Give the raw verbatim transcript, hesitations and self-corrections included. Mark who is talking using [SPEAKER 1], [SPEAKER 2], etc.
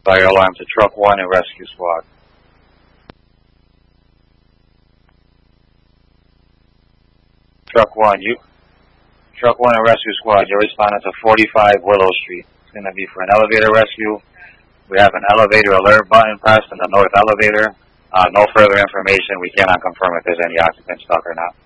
[SPEAKER 1] Fire alarm to Truck one and Rescue Squad. Truck one, you, Truck one and Rescue Squad, you're responding to forty-five Willow Street. It's going to be for an elevator rescue. We have an elevator alert button pressed in the north elevator. Uh, no further information. We cannot confirm if there's any occupants stuck or not.